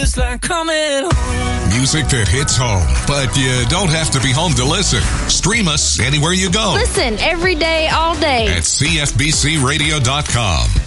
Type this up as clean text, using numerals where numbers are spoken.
It's like coming home. Music that hits home, but you don't have to be home to listen. Stream us anywhere you go. Listen every day, all day. At CFBCRadio.com.